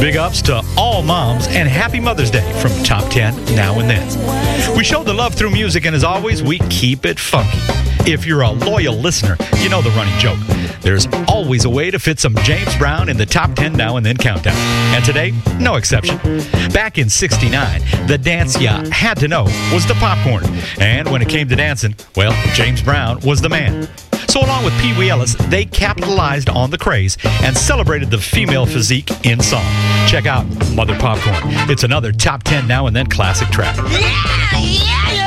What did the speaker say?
Big ups to all moms and happy Mother's Day from Top 10 Now and Then. We show the love through music, and as always, we keep it funky. If you're a loyal listener, you know the running joke. There's always a way to fit some James Brown in the Top 10 Now and Then countdown. And today, no exception. Back in '69, the dance you had to know was the popcorn. And when it came to dancing, well, James Brown was the man. So along with Pee Wee Ellis, they capitalized on the craze and celebrated the female physique in song. Check out Mother Popcorn. It's another Top 10 Now and Then classic track. Yeah, yeah, yeah.